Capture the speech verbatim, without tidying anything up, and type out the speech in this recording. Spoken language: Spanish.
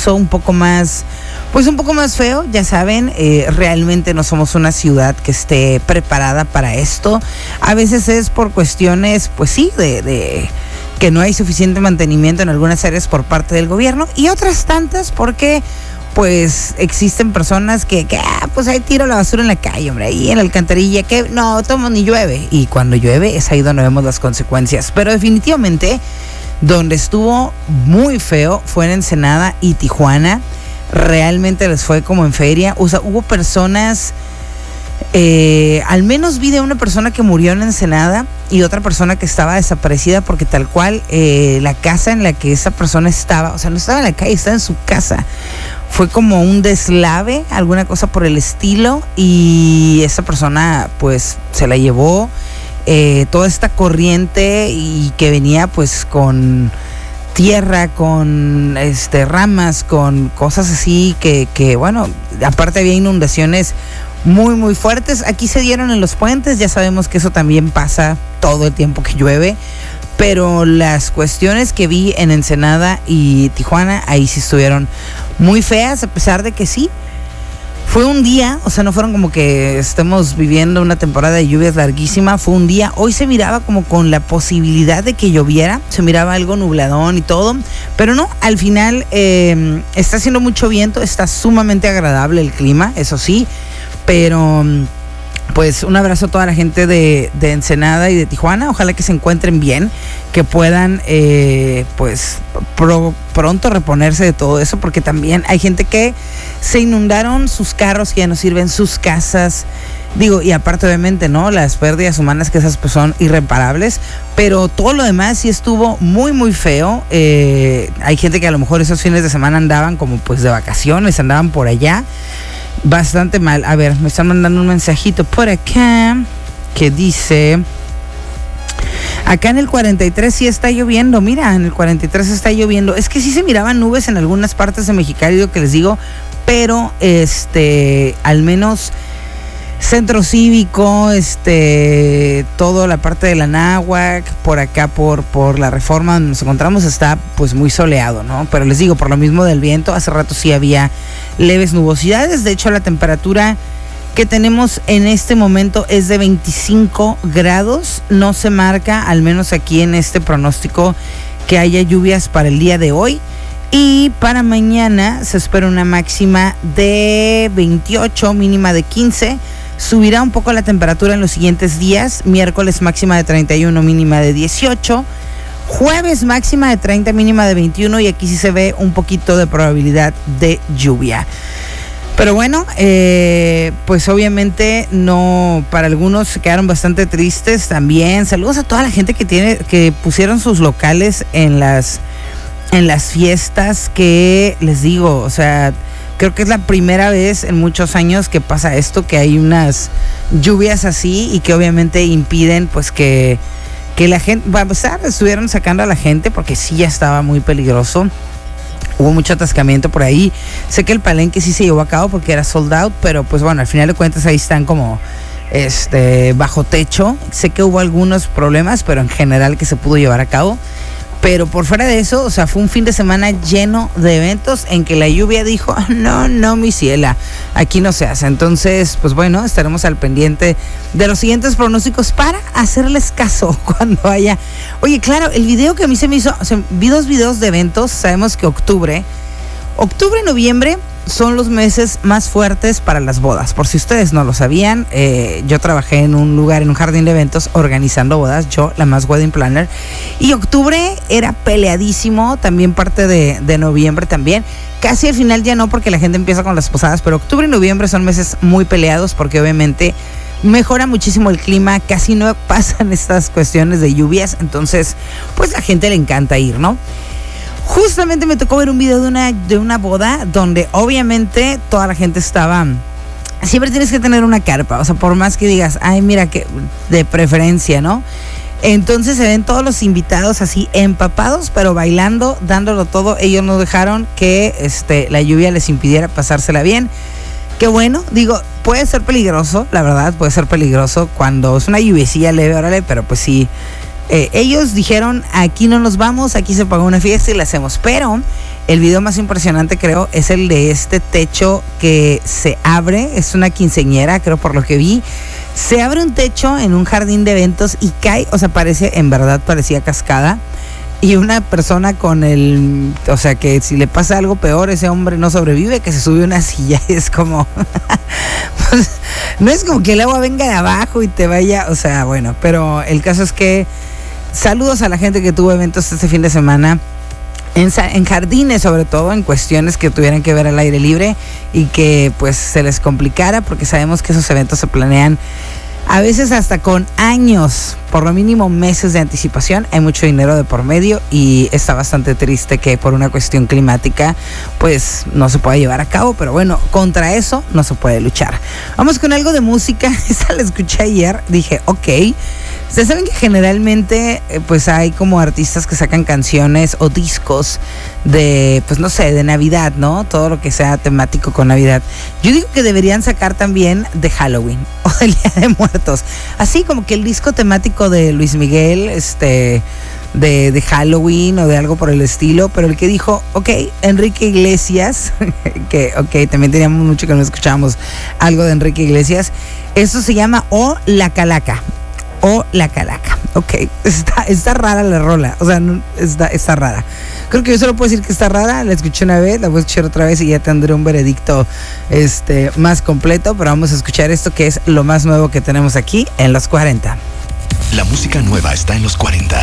hizo un poco más, pues un poco más feo, ya saben, eh, realmente no somos una ciudad que esté preparada para esto. A veces es por cuestiones, pues sí, de, de que no hay suficiente mantenimiento en algunas áreas por parte del gobierno, y otras tantas porque pues existen personas que, que ah, pues ahí tiro la basura en la calle, hombre, ahí en la alcantarilla, que no, tomo ni llueve. Y cuando llueve es ahí donde vemos las consecuencias. Pero definitivamente, donde estuvo muy feo fue en Ensenada y Tijuana. Realmente les fue como en feria. O sea, hubo personas, eh, al menos vi de una persona que murió en Ensenada y otra persona que estaba desaparecida porque tal cual eh, la casa en la que esa persona estaba, o sea, no estaba en la calle, estaba en su casa. Fue como un deslave, alguna cosa por el estilo, y esa persona pues se la llevó eh, toda esta corriente y que venía pues con tierra, con este ramas, con cosas así que, que bueno, aparte había inundaciones muy muy fuertes. Aquí se dieron en los puentes, ya sabemos que eso también pasa todo el tiempo que llueve, pero las cuestiones que vi en Ensenada y Tijuana, ahí sí estuvieron muy feas, a pesar de que sí, fue un día, o sea, no fueron como que estemos viviendo una temporada de lluvias larguísima, fue un día. Hoy se miraba como con la posibilidad de que lloviera, se miraba algo nubladón y todo, pero no, al final eh, está haciendo mucho viento, está sumamente agradable el clima, eso sí, pero pues un abrazo a toda la gente de, de Ensenada y de Tijuana. Ojalá que se encuentren bien, que puedan eh, pues pro, pronto reponerse de todo eso, porque también hay gente que se inundaron sus carros, que ya no sirven, sus casas, digo, y aparte obviamente, ¿no?, las pérdidas humanas, que esas pues son irreparables, pero todo lo demás sí estuvo muy muy feo. Eh, hay gente que a lo mejor esos fines de semana andaban como pues de vacaciones, andaban por allá. Bastante mal. A ver, me están mandando un mensajito por acá que dice: acá en el cuarenta y tres sí está lloviendo. Mira, en el cuarenta y tres está lloviendo. Es que sí se miraban nubes en algunas partes de Mexicali, lo que les digo, pero este, al menos Centro Cívico, este, toda la parte de la Náhuac, por acá por, por la Reforma donde nos encontramos, está pues muy soleado, ¿no? Pero les digo, por lo mismo del viento, hace rato sí había leves nubosidades. De hecho, la temperatura que tenemos en este momento es de veinticinco grados. No se marca, al menos aquí en este pronóstico, que haya lluvias para el día de hoy. Y para mañana se espera una máxima de veintiocho, mínima de quince. Subirá un poco la temperatura en los siguientes días. Miércoles máxima de treinta y uno, mínima de dieciocho. Jueves máxima de treinta, mínima de veintiuno. Y aquí sí se ve un poquito de probabilidad de lluvia. Pero bueno, eh, pues obviamente no, para algunos se quedaron bastante tristes también. Saludos a toda la gente que tiene, que pusieron sus locales en las, en las fiestas, que les digo, o sea, creo que es la primera vez en muchos años que pasa esto, que hay unas lluvias así y que obviamente impiden pues que, que la gente, va a pasar, estuvieron sacando a la gente porque sí ya estaba muy peligroso. Hubo mucho atascamiento por ahí. Sé que el palenque sí se llevó a cabo porque era sold out, pero pues bueno, al final de cuentas ahí están como este bajo techo. Sé que hubo algunos problemas, pero en general que se pudo llevar a cabo. Pero por fuera de eso, o sea, fue un fin de semana lleno de eventos en que la lluvia dijo: no, no, mi ciela, aquí no se hace. Entonces, pues bueno, estaremos al pendiente de los siguientes pronósticos para hacerles caso cuando haya. Oye, claro, el video que a mí se me hizo, o sea, vi dos videos de eventos. Sabemos que octubre, octubre y noviembre son los meses más fuertes para las bodas. Por si ustedes no lo sabían, eh, yo trabajé en un lugar, en un jardín de eventos, organizando bodas, yo, la más wedding planner, y octubre era peleadísimo, también parte de, de noviembre también, casi al final ya no, porque la gente empieza con las posadas, pero octubre y noviembre son meses muy peleados, porque obviamente mejora muchísimo el clima, casi no pasan estas cuestiones de lluvias, entonces pues la gente le encanta ir, ¿no? Justamente me tocó ver un video de una, de una boda donde obviamente toda la gente estaba. Siempre tienes que tener una carpa, o sea, por más que digas, ay, mira, que de preferencia, ¿no? Entonces se ven todos los invitados así empapados, pero bailando, dándolo todo. Ellos no dejaron que este, la lluvia les impidiera pasársela bien. Qué bueno, digo, puede ser peligroso, la verdad, puede ser peligroso cuando es una lluviecilla leve, órale, pero pues sí. Eh, ellos dijeron, aquí no nos vamos, aquí se pagó una fiesta y la hacemos, pero el video más impresionante creo es el de este techo que se abre, es una quinceañera creo por lo que vi, se abre un techo en un jardín de eventos y cae, o sea, parece, en verdad parecía cascada. Y una persona con el, o sea, que si le pasa algo peor, ese hombre no sobrevive, que se sube a una silla y es como, pues, no es como que el agua venga de abajo y te vaya, o sea, bueno, pero el caso es que saludos a la gente que tuvo eventos este fin de semana, en, en jardines sobre todo, en cuestiones que tuvieran que ver al aire libre y que pues se les complicara, porque sabemos que esos eventos se planean a veces hasta con años, por lo mínimo meses de anticipación. Hay mucho dinero de por medio y está bastante triste que por una cuestión climática pues no se pueda llevar a cabo, pero bueno, contra eso no se puede luchar. Vamos con algo de música. Esta la escuché ayer, dije ok. Ustedes saben que generalmente eh, pues hay como artistas que sacan canciones o discos de, pues no sé, de Navidad, ¿no? Todo lo que sea temático con Navidad. Yo digo que deberían sacar también de Halloween o del Día de Muertos. Así como que el disco temático de Luis Miguel, este, de, de Halloween o de algo por el estilo, pero el que dijo, ok, Enrique Iglesias, que ok, también teníamos mucho que no escuchábamos algo de Enrique Iglesias, eso se llama O La Calaca. O La Calaca, ok, está, está rara la rola, o sea, no, está, está rara. Creo que yo solo puedo decir que está rara, la escuché una vez, la voy a escuchar otra vez y ya tendré un veredicto este, más completo, pero vamos a escuchar esto que es lo más nuevo que tenemos aquí en los cuarenta. La música nueva está en los cuarenta.